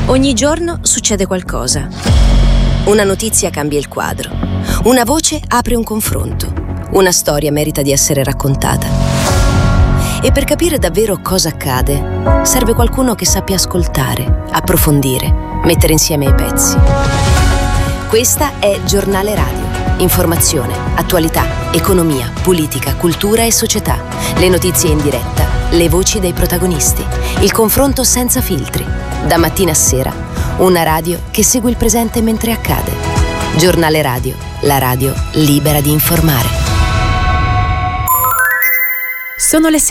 Ogni giorno succede qualcosa. Una notizia cambia il quadro. Una voce apre un confronto. Una storia merita di essere raccontata. E per capire davvero cosa accade, serve qualcuno che sappia ascoltare, approfondire, mettere insieme i pezzi. Questa è Giornale Radio. Informazione, attualità, economia, politica, cultura e società. Le notizie in diretta, le voci dei protagonisti. Il confronto senza filtri. Da mattina a sera, una radio che segue il presente mentre accade. Giornale Radio, la radio libera di informare. Sono le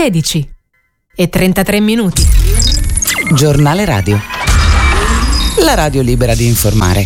16:33. Giornale Radio, la radio libera di informare.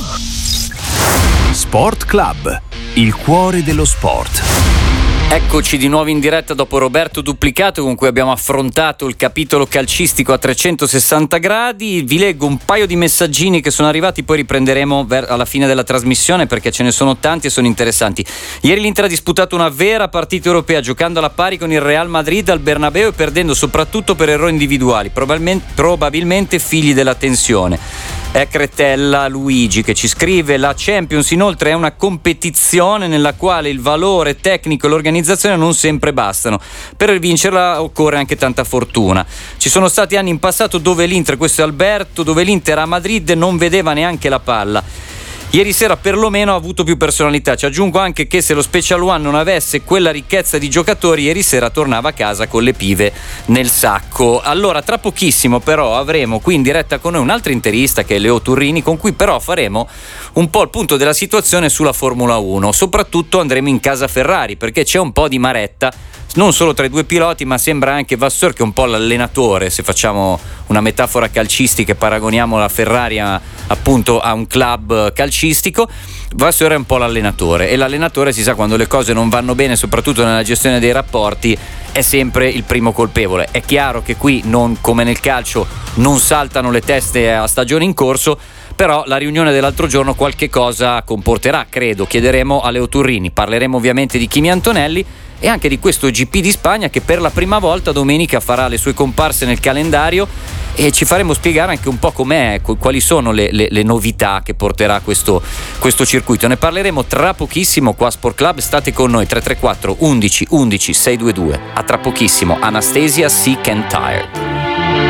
Sport Club, il cuore dello sport. Eccoci di nuovo in diretta dopo Roberto Duplicato, con cui abbiamo affrontato il capitolo calcistico a 360 gradi. Vi leggo un paio di messaggini che sono arrivati, poi riprenderemo alla fine della trasmissione perché ce ne sono tanti e sono interessanti. Ieri l'Inter ha disputato una vera partita europea, giocando alla pari con il Real Madrid al Bernabeu e perdendo soprattutto per errori individuali, probabilmente figli della tensione. È Cretella Luigi che ci scrive: la Champions inoltre è una competizione nella quale il valore tecnico e l'organizzazione non sempre bastano. Per vincerla occorre anche tanta fortuna. Ci sono stati anni in passato dove l'Inter, questo è Alberto, dove l'Inter a Madrid non vedeva neanche la palla. Ieri sera perlomeno ha avuto più personalità. Ci aggiungo anche che se lo Special One non avesse quella ricchezza di giocatori, ieri sera tornava a casa con le pive nel sacco. Allora, tra pochissimo però avremo qui in diretta con noi un altro interista che è Leo Turrini, con cui però faremo un po' il punto della situazione sulla Formula 1. Soprattutto andremo in casa Ferrari, perché c'è un po' di maretta non solo tra i due piloti, ma sembra anche Vasseur, che è un po' l'allenatore, se facciamo una metafora calcistica e paragoniamo la Ferrari appunto a un club calcistico. Vasseur è un po' l'allenatore, e l'allenatore, si sa, quando le cose non vanno bene, soprattutto nella gestione dei rapporti, è sempre il primo colpevole. È chiaro che qui, non come nel calcio, non saltano le teste a stagione in corso, però la riunione dell'altro giorno qualche cosa comporterà, credo. Chiederemo a Leo Turrini, parleremo ovviamente di Kimi Antonelli e anche di questo GP di Spagna che per la prima volta domenica farà le sue comparse nel calendario, e ci faremo spiegare anche un po' com'è, quali sono le novità che porterà questo circuito. Ne parleremo tra pochissimo qua a Sport Club. State con noi, 334 11 11 622. A tra pochissimo. Anastasia Sick and Tired.